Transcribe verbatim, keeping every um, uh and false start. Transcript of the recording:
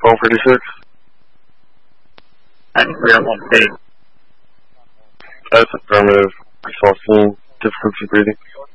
twelve thirty-six. And clear on state. That's affirmative. I saw full difficulty breathing.